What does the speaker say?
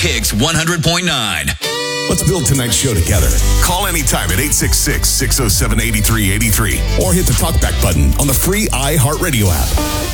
Kicks 100.9. Let's build tonight's show together. Call anytime at 866-607-8383 or hit the talkback button on the free iHeartRadio app.